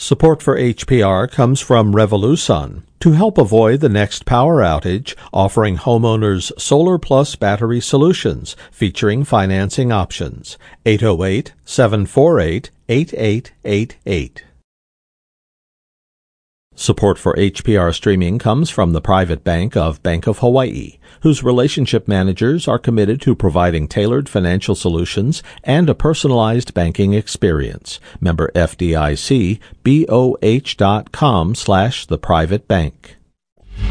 Support for HPR comes from Revolusun to help avoid the next power outage, offering homeowners Solar Plus battery solutions featuring financing options. 808-748-8888. Support for HPR streaming comes from the Private Bank of Bank of Hawaii, whose relationship managers are committed to providing tailored financial solutions and a personalized banking experience. Member FDIC, BOH.com/theprivatebank.